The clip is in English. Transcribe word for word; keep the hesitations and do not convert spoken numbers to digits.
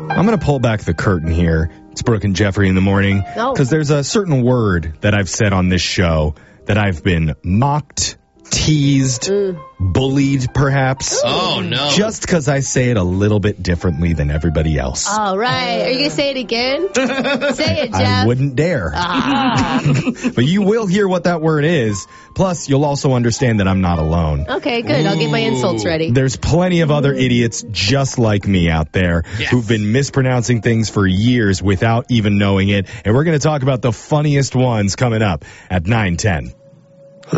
I'm going to pull back the curtain here. It's Brooke and Jeffrey in the morning. Because there's a certain word that I've said on this show that I've been mocked, teased, mm. bullied, perhaps. Oh, no. Just because I say it a little bit differently than everybody else. All right. Are you going to say it again? Say it, Jeff. I wouldn't dare. Ah. But you will hear what that word is. Plus, you'll also understand that I'm not alone. Okay, good. Ooh. I'll get my insults ready. There's plenty of other idiots just like me out there yes. who've been mispronouncing things for years without even knowing it. And we're going to talk about the funniest ones coming up at nine ten.